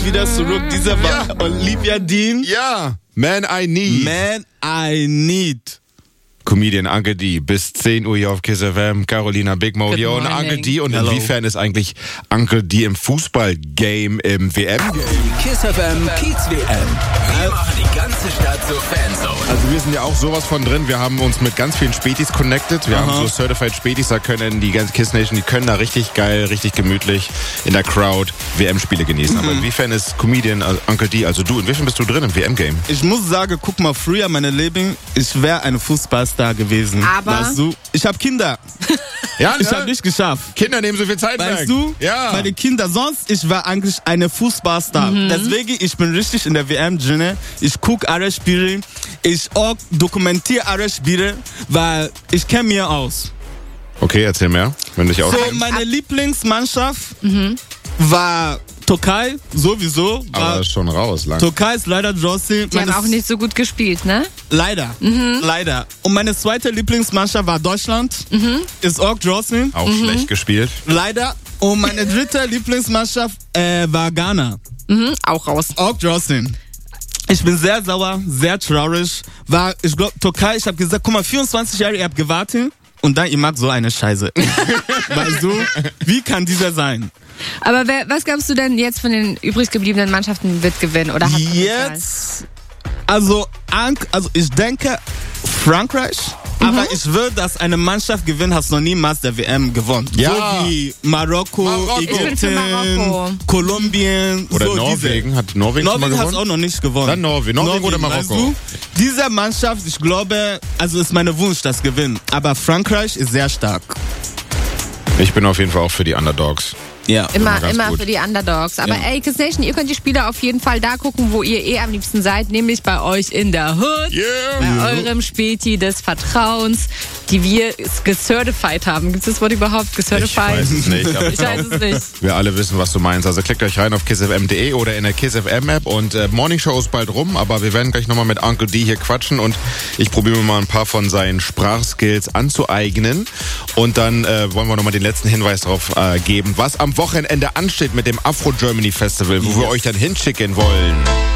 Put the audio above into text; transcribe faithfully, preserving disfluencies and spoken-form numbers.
wieder zurück. Diese war Ja. Olivia Dean. Ja, Man I Need. Man I Need. Comedian Uncle D bis zehn Uhr hier auf Kiss F M. Carolina Big Mo Good hier und morning. Uncle D. Und Hello. inwiefern ist eigentlich Uncle D im Fußball-Game, im W M-Game? Die Kiss F M Kiez W M. Wir machen die ganze Stadt zur Fanzone. Also wir sind ja auch sowas von drin. Wir haben uns mit ganz vielen Spätis connected. Wir Aha. haben so Certified Spätis, da können die ganze Kiss Nation, die können da richtig geil, richtig gemütlich in der Crowd W M-Spiele genießen. Mhm. Aber inwiefern ist Comedian also Uncle D, also du, inwiefern bist du drin im W M-Game? Ich muss sagen, guck mal, früher meine Leben, ich wäre ein Fußballstar gewesen. Aber- Weißt du, ich habe Kinder. Ja, Ich habe nicht geschafft. Kinder nehmen so viel Zeit weg. Weißt du? Ja. Meine Kinder, sonst, ich war eigentlich eine Fußballstar. Deswegen, ich bin richtig in der W M drin. Ich gucke alle Spiele. Ich auch dokumentiere alle Spiele, weil ich kenne mich aus. Okay, erzähl mehr, wenn du dich auch... So, meine Lieblingsmannschaft war Türkei, sowieso. Aber War, ist schon raus, lang. Türkei ist leider draußen. Die haben auch nicht so gut gespielt, ne? Leider, leider. Und meine zweite Lieblingsmannschaft war Deutschland. Ist auch draußen. Auch schlecht gespielt. Leider. Und meine dritte Lieblingsmannschaft äh, war Ghana. Mhm, auch raus. Auch draußen. Ich bin sehr sauer, sehr traurig. War, ich glaube, Türkei, ich habe gesagt, guck mal, vierundzwanzig Jahre, ihr habt gewartet und dann ihr macht so eine Scheiße. Weißt du, wie kann dieser sein? Aber wer, was glaubst du denn jetzt von den übrig gebliebenen Mannschaften wird gewinnen? Oder hat Potenzial? Jetzt, also, Ank- also ich denke Frankreich, aber ich will, dass eine Mannschaft gewinnt, hat noch niemals der W M gewonnen. Ja. So wie Marokko, Marokko. Ich bin für Ägypten, Marokko. Kolumbien, Oder so Norwegen. Diese. Hat Norwegen, schon mal Norwegen hat es gewonnen? auch noch nicht gewonnen. Dann Norwegen. Norwegen oder weißt Marokko? du? Diese Mannschaft, ich glaube, also ist mein Wunsch, das gewinnt. Aber Frankreich ist sehr stark. Ich bin auf jeden Fall auch für die Underdogs. Ja. Immer, ganz immer gut. für die Underdogs. Aber Ja. ey, Kiss Nation, ihr könnt die Spiele auf jeden Fall da gucken, wo ihr eh am liebsten seid, nämlich bei euch in der Hood. Yeah. Bei eurem Späti des Vertrauens, die wir gecertified haben. Gibt es das Wort überhaupt? Gecertified? Ich weiß es nicht. Aber Ich weiß es nicht. wir alle wissen, was du meinst. Also klickt euch rein auf kiss f m punkt d e oder in der Kiss F M App. Und äh, Morning Show ist bald rum, aber wir werden gleich nochmal mit Uncle D hier quatschen und ich probiere mir mal ein paar von seinen Sprachskills anzueignen. Und dann äh, wollen wir nochmal den letzten Hinweis darauf äh, geben, was am Wochenende ansteht mit dem Afro Germany Festival, wo wir euch dann hinschicken wollen.